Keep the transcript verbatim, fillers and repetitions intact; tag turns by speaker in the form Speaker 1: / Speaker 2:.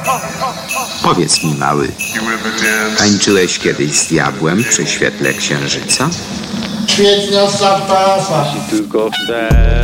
Speaker 1: Powiedz mi, mały, tańczyłeś kiedyś z diabłem przy świetle księżyca?
Speaker 2: Świetna zabawa.
Speaker 3: Jeśli tylko chcesz.